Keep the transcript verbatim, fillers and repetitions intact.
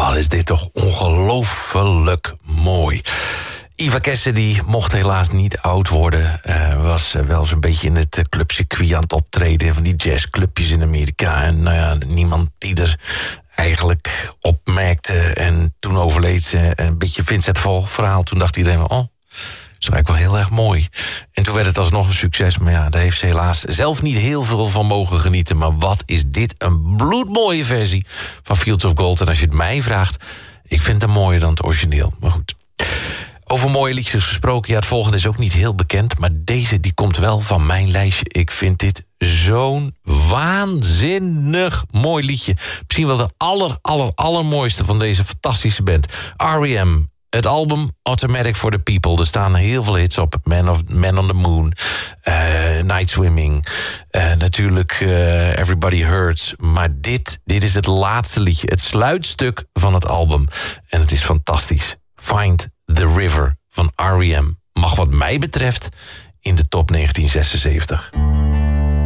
Wat is dit toch ongelooflijk mooi. Eva Cassidy mocht helaas niet oud worden. Uh, was uh, wel zo'n beetje in het uh, clubcircuit aan het optreden... van die jazzclubjes in Amerika. En nou ja, niemand die er eigenlijk opmerkte. En toen overleed ze. Een beetje Vincent Vol verhaal. Toen dacht iedereen, oh, dat is eigenlijk wel heel erg mooi. En toen werd het alsnog een succes. Maar ja, daar heeft ze helaas zelf niet heel veel van mogen genieten. Maar wat is dit een bloedmooie versie van Fields of Gold. En als je het mij vraagt, ik vind het mooier dan het origineel. Maar goed. Over mooie liedjes gesproken, ja, het volgende is ook niet heel bekend... maar deze die komt wel van mijn lijstje. Ik vind dit zo'n waanzinnig mooi liedje. Misschien wel de aller, aller, allermooiste van deze fantastische band. R E M, het album Automatic for the People. Er staan heel veel hits op. Man, of, Man on the Moon, uh, Night Swimming... Uh, natuurlijk uh, Everybody Hurts. Maar dit, dit is het laatste liedje, het sluitstuk van het album. En het is fantastisch. Find the River van R E M mag wat mij betreft in de top negentien zesenzeventig.